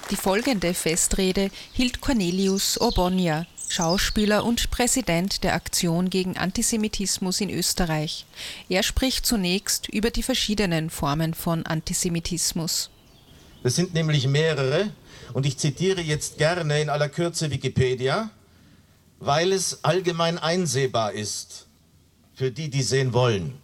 Die folgende Festrede hielt Cornelius Obonya, Schauspieler und Präsident der Aktion gegen Antisemitismus in Österreich. Er spricht zunächst über die verschiedenen Formen von Antisemitismus. Es sind nämlich mehrere, und ich zitiere jetzt gerne in aller Kürze Wikipedia, weil es allgemein einsehbar ist für die, die sehen wollen.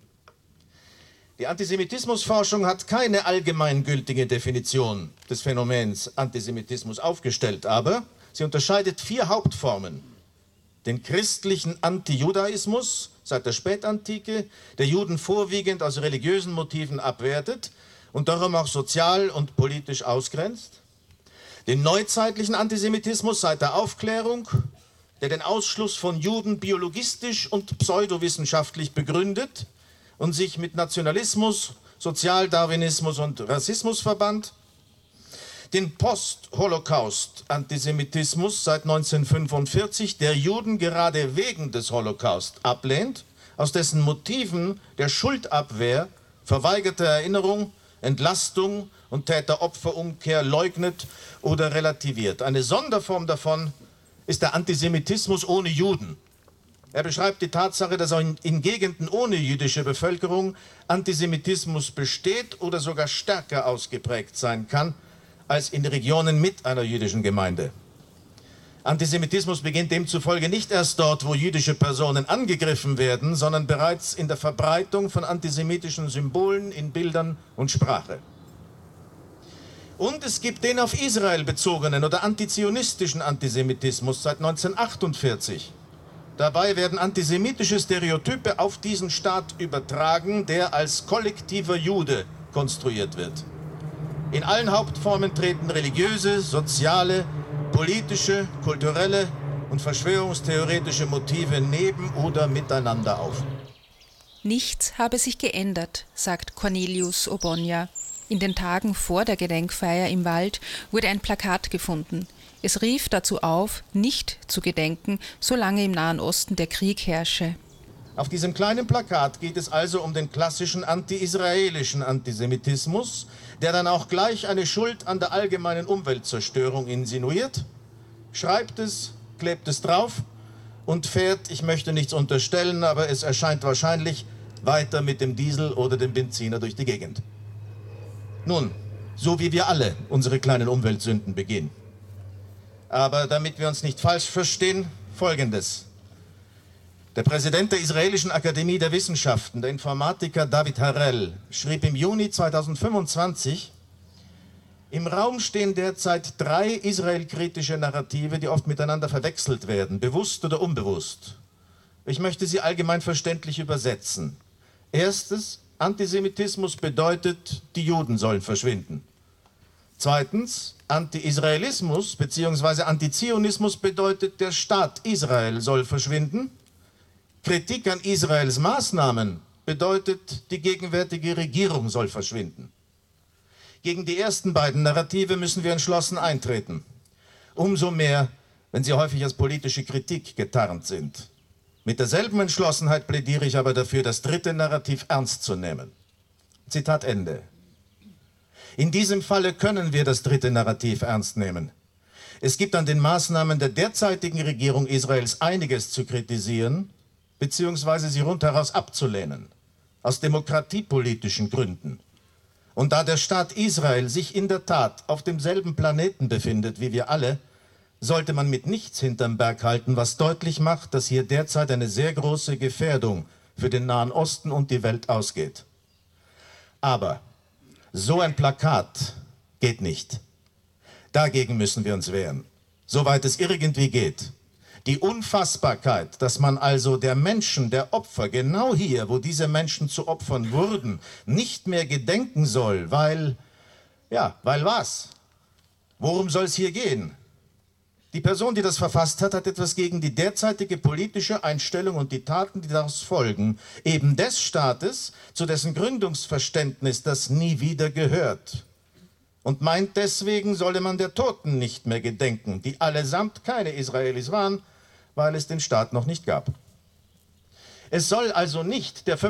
Die Antisemitismusforschung hat keine allgemeingültige Definition des Phänomens Antisemitismus aufgestellt, aber sie unterscheidet 4 Hauptformen. Den christlichen Antijudaismus seit der Spätantike, der Juden vorwiegend aus religiösen Motiven abwertet und darum auch sozial und politisch ausgrenzt. Den neuzeitlichen Antisemitismus seit der Aufklärung, der den Ausschluss von Juden biologistisch und pseudowissenschaftlich begründet und sich mit Nationalismus, Sozialdarwinismus und Rassismus verband. Den Post-Holocaust-Antisemitismus seit 1945, der Juden gerade wegen des Holocaust ablehnt, aus dessen Motiven der Schuldabwehr, verweigerte Erinnerung, Entlastung und Täter-Opfer-Umkehr leugnet oder relativiert. Eine Sonderform davon ist der Antisemitismus ohne Juden. Er beschreibt die Tatsache, dass auch in Gegenden ohne jüdische Bevölkerung Antisemitismus besteht oder sogar stärker ausgeprägt sein kann als in Regionen mit einer jüdischen Gemeinde. Antisemitismus beginnt demzufolge nicht erst dort, wo jüdische Personen angegriffen werden, sondern bereits in der Verbreitung von antisemitischen Symbolen in Bildern und Sprache. Und es gibt den auf Israel bezogenen oder antizionistischen Antisemitismus seit 1948. Dabei werden antisemitische Stereotype auf diesen Staat übertragen, der als kollektiver Jude konstruiert wird. In allen Hauptformen treten religiöse, soziale, politische, kulturelle und verschwörungstheoretische Motive neben oder miteinander auf. Nichts habe sich geändert, sagt Cornelius Obonya. In den Tagen vor der Gedenkfeier im Wald wurde ein Plakat gefunden. Es rief dazu auf, nicht zu gedenken, solange im Nahen Osten der Krieg herrsche. Auf diesem kleinen Plakat geht es also um den klassischen anti-israelischen Antisemitismus, der dann auch gleich eine Schuld an der allgemeinen Umweltzerstörung insinuiert, schreibt es, klebt es drauf und fährt, ich möchte nichts unterstellen, aber es erscheint wahrscheinlich, weiter mit dem Diesel oder dem Benziner durch die Gegend. Nun, so wie wir alle unsere kleinen Umweltsünden begehen. Aber damit wir uns nicht falsch verstehen, Folgendes. Der Präsident der Israelischen Akademie der Wissenschaften, der Informatiker David Harel, schrieb im Juni 2025, im Raum stehen derzeit 3 israelkritische Narrative, die oft miteinander verwechselt werden, bewusst oder unbewusst. Ich möchte sie allgemein verständlich übersetzen. Erstens, Antisemitismus bedeutet, die Juden sollen verschwinden. Zweitens, Anti-Israelismus bzw. Antizionismus bedeutet, der Staat Israel soll verschwinden. Kritik an Israels Maßnahmen bedeutet, die gegenwärtige Regierung soll verschwinden. Gegen die ersten beiden Narrative müssen wir entschlossen eintreten. Umso mehr, wenn sie häufig als politische Kritik getarnt sind. Mit derselben Entschlossenheit plädiere ich aber dafür, das dritte Narrativ ernst zu nehmen. Zitat Ende. In diesem Falle können wir das dritte Narrativ ernst nehmen. Es gibt an den Maßnahmen der derzeitigen Regierung Israels einiges zu kritisieren, beziehungsweise sie rundheraus abzulehnen, aus demokratiepolitischen Gründen. Und da der Staat Israel sich in der Tat auf demselben Planeten befindet wie wir alle, sollte man mit nichts hinterm Berg halten, was deutlich macht, dass hier derzeit eine sehr große Gefährdung für den Nahen Osten und die Welt ausgeht. Aber so ein Plakat geht nicht. Dagegen müssen wir uns wehren, soweit es irgendwie geht. Die Unfassbarkeit, dass man also der Menschen, der Opfer, genau hier, wo diese Menschen zu Opfern wurden, nicht mehr gedenken soll, weil was? Worum soll es hier gehen? Die Person, die das verfasst hat, hat etwas gegen die derzeitige politische Einstellung und die Taten, die daraus folgen, eben des Staates, zu dessen Gründungsverständnis das nie wieder gehört. Und meint, deswegen solle man der Toten nicht mehr gedenken, die allesamt keine Israelis waren, weil es den Staat noch nicht gab. Es soll also nicht der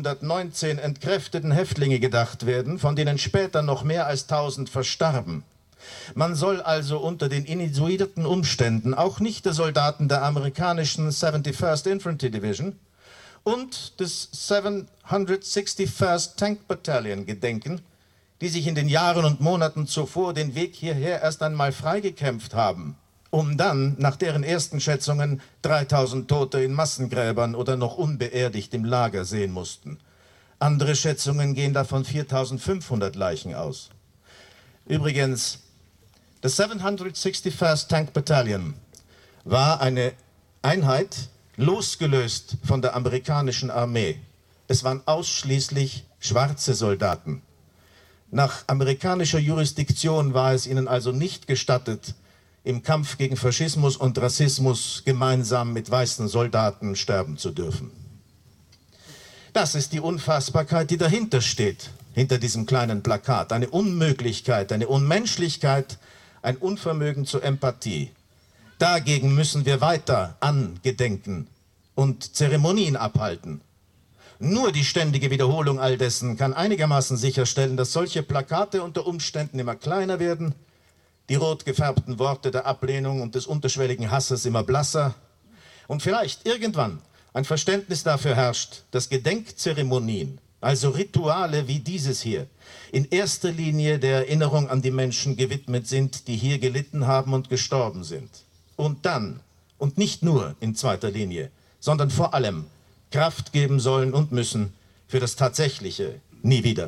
5419 entkräfteten Häftlinge gedacht werden, von denen später noch mehr als 1000 verstarben. Man soll also unter den inituierten Umständen auch nicht der Soldaten der amerikanischen 71st Infantry Division und des 761st Tank Battalion gedenken, die sich in den Jahren und Monaten zuvor den Weg hierher erst einmal freigekämpft haben, um dann, nach deren ersten Schätzungen, 3000 Tote in Massengräbern oder noch unbeerdigt im Lager sehen mussten. Andere Schätzungen gehen davon 4500 Leichen aus. Übrigens, das 761st Tank Battalion war eine Einheit, losgelöst von der amerikanischen Armee. Es waren ausschließlich schwarze Soldaten. Nach amerikanischer Jurisdiktion war es ihnen also nicht gestattet, im Kampf gegen Faschismus und Rassismus gemeinsam mit weißen Soldaten sterben zu dürfen. Das ist die Unfassbarkeit, die dahinter steht, hinter diesem kleinen Plakat. Eine Unmöglichkeit, eine Unmenschlichkeit, ein Unvermögen zur Empathie. Dagegen müssen wir weiter angedenken und Zeremonien abhalten. Nur die ständige Wiederholung all dessen kann einigermaßen sicherstellen, dass solche Plakate unter Umständen immer kleiner werden, die rot gefärbten Worte der Ablehnung und des unterschwelligen Hasses immer blasser und vielleicht irgendwann ein Verständnis dafür herrscht, dass Gedenkzeremonien, also Rituale wie dieses hier, in erster Linie der Erinnerung an die Menschen gewidmet sind, die hier gelitten haben und gestorben sind. Und dann, und nicht nur in zweiter Linie, sondern vor allem Kraft geben sollen und müssen für das tatsächliche Nie wieder.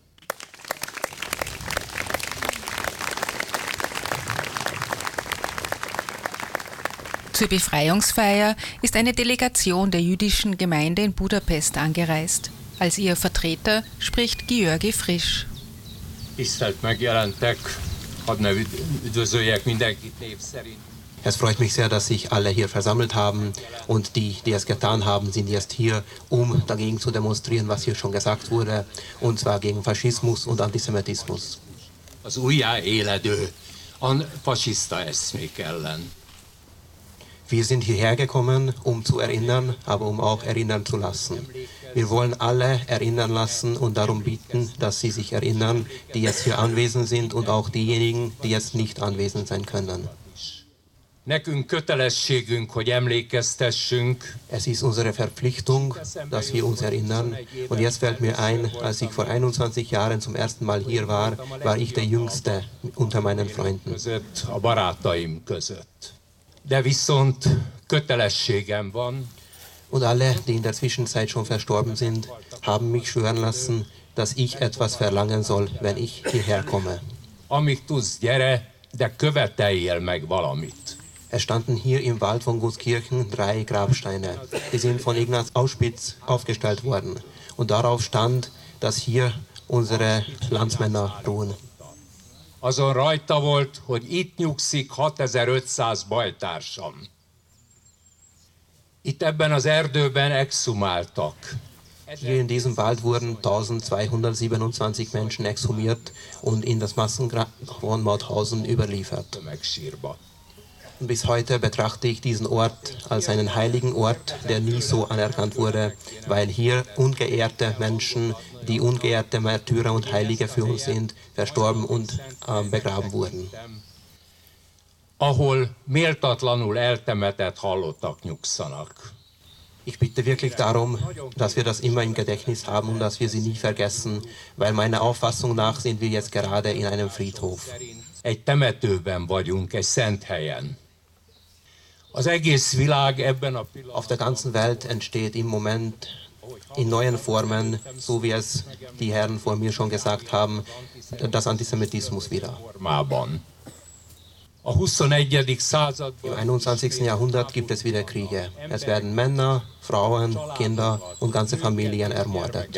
Zur Befreiungsfeier ist eine Delegation der jüdischen Gemeinde in Budapest angereist. Als ihr Vertreter spricht György Frisch. Tisztelt megjelentek, hadd ne üdvözöljek mindenkit név szerint. Es freut mich sehr, dass sich alle hier versammelt haben und die es getan haben, sind jetzt hier, um dagegen zu demonstrieren, was hier schon gesagt wurde, und zwar gegen Faschismus und Antisemitismus. Az újjáéledő fasiszta eszmék ellen. Wir sind hierher gekommen, um zu erinnern, aber um auch erinnern zu lassen. Wir wollen alle erinnern lassen und darum bitten, dass sie sich erinnern, die jetzt hier anwesend sind und auch diejenigen, die jetzt nicht anwesend sein können. Nekünk kötelességünk, hogy emlékeztessünk. Es ist unsere Verpflichtung, dass wir uns erinnern. Und jetzt fällt mir ein, als ich vor 21 Jahren zum ersten Mal hier war ich der Jüngste unter meinen Freunden. A barátaim között. De viszont kötelességem van. Und alle, die in der Zwischenzeit schon verstorben sind, haben mich schwören lassen, dass ich etwas verlangen soll, wenn ich hierher komme. Amíg tudsz, gyere, de követeljél meg valamit. Es standen hier im Wald von Gutskirchen 3 Grabsteine. Die sind von Ignaz Auschwitz aufgestellt worden. Und darauf stand, dass hier unsere Landsmänner ruhen. Azon rajta volt, hogy itt nyugszik 6500 bajtársam. Itt ebben az erdőben exhumáltak. Hier in diesem Wald wurden 1227 Menschen exhumiert und in das Massengrab von Mauthausen überliefert. Und bis heute betrachte ich diesen Ort als einen heiligen Ort, der nie so anerkannt wurde, weil hier ungeehrte Menschen, die ungeehrte Märtyrer und Heilige für uns sind, verstorben und begraben wurden. Ahol méltatlanul eltemetett halottak nyugszanak. Ich bitte wirklich darum, dass wir das immer im Gedächtnis haben und dass wir sie nie vergessen, weil meiner Auffassung nach sind wir jetzt gerade in einem Friedhof. Egy temetőben vagyunk, egy szent helyen. Az egész világ ebben a pillanatban. Auf der ganzen Welt entsteht im Moment in neuen Formen, so wie es die Herren vor mir schon gesagt haben, das Antisemitismus wieder. Im 21. Jahrhundert gibt es wieder Kriege. Es werden Männer, Frauen, Kinder und ganze Familien ermordet.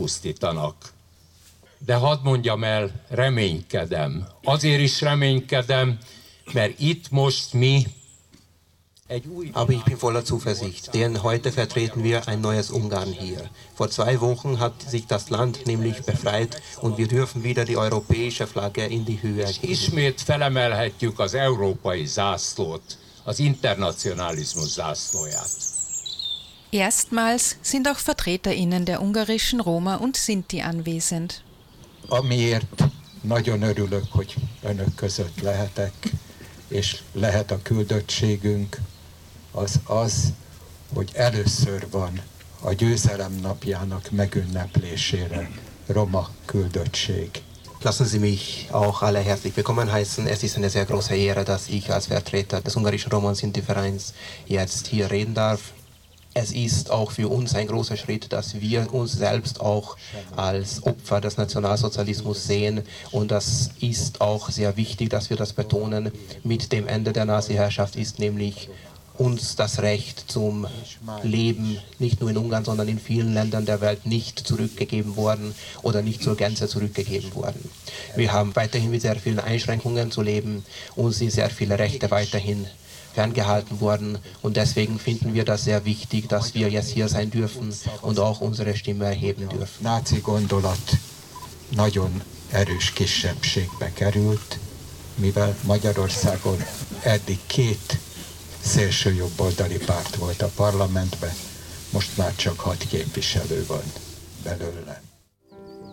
De hadd mondjam el, reménykedem. Azért is reménykedem, mert itt most mi Aber ich bin voller Zuversicht, denn heute vertreten wir ein neues Ungarn hier. Vor 2 Wochen hat sich das Land nämlich befreit und wir dürfen wieder die europäische Flagge in die Höhe heben. Ismét felemelhetjük az európai zászlót, az internacionalizmus zászlóját. Erstmals sind auch VertreterInnen der ungarischen Roma und Sinti anwesend. Amiért nagyon örülök, hogy önök között lehetek, és lehet a küldöttségünk az, hogy először van a győzelem napjának megünneplésére roma küldöttség. Lassen Sie mich auch alle herzlich willkommen heißen. Es ist eine sehr große Ehre, dass ich als Vertreter des ungarischen Roma- und Sinti-Vereins jetzt hier reden darf. Es ist auch für uns ein großer Schritt, dass wir uns selbst auch als Opfer des Nationalsozialismus sehen. Und das ist auch sehr wichtig, dass wir das betonen. Mit dem Ende der Nazi-Herrschaft ist nämlich uns das Recht zum Leben, nicht nur in Ungarn, sondern in vielen Ländern der Welt nicht zurückgegeben worden oder nicht zur Gänze zurückgegeben worden. Wir haben weiterhin mit sehr vielen Einschränkungen zu leben, uns sind sehr viele Rechte weiterhin ferngehalten worden und deswegen finden wir das sehr wichtig, dass wir jetzt hier sein dürfen und auch unsere Stimme erheben dürfen. Náci gondolat nagyon erős kisebbségbe került, mivel Magyarországon eddig 2 szélsőjobboldali párt volt a parlamentben, most már csak 6 képviselő van belőle.